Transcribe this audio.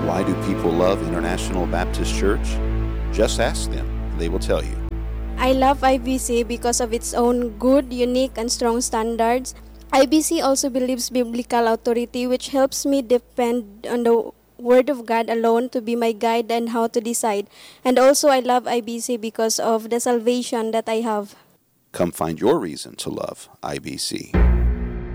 Why do people love International Baptist Church? Just ask them, and they will tell you. I love IBC because of its own good, unique, and strong standards. IBC also believes biblical authority, which helps me depend on the Word of God alone to be my guide and how to decide. And also, I love IBC because of the salvation that I have. Come find your reason to love IBC.